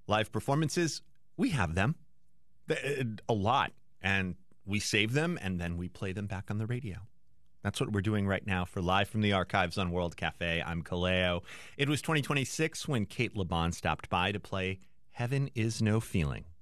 Live performances, we have them. A lot. And we save them and then we play them back on the radio. That's what we're doing right now for Live from the Archives on World Cafe. I'm Kaleo. It was 2026 when Kate LeBon stopped by to play Heaven Is No Feeling.